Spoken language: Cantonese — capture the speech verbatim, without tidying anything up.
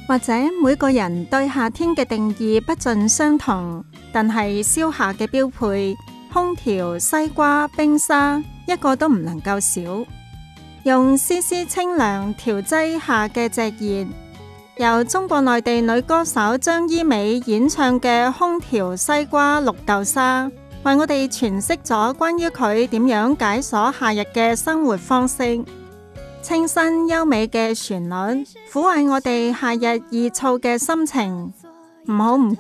或者每個人對夏天嘅定義不盡相同，但係消夏嘅標配，空調、西瓜、冰沙，一個都唔能夠少。用絲絲清涼調劑夏嘅炙熱，由中國內地女歌手張依美演唱嘅《空調西瓜綠豆沙》，為我哋詮釋咗關於佢點樣解鎖夏日嘅生活方式。清新優美嘅旋律，撫慰我哋夏日易燥嘅心情。唔好唔